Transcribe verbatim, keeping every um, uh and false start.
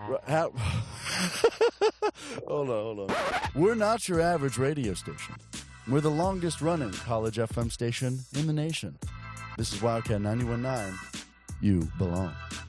R- how- hold on, hold on. We're not your average radio station. We're the longest running college F M station in the nation. This is Wildcat ninety-one point nine. You belong.